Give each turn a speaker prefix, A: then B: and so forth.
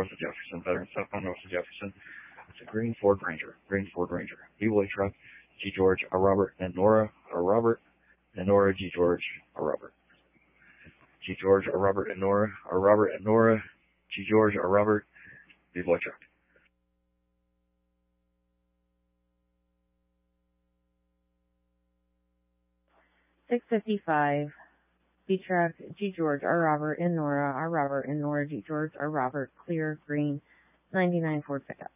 A: north of Jefferson. Veteran southbound north of Jefferson. It's a green Ford Ranger. B-Boy truck. G. George, R. Robert, and Nora, R. Robert, and Nora, G. George, R. Robert. G. George, R. Robert, and Nora, R. Robert, and Nora, G. George, R. Robert, B-Boy truck.
B: $6.55. B truck, G. George, R. Robert, and Nora, R. Robert, and Nora, G. George, R. Robert, clear, green, 99 Ford pickup.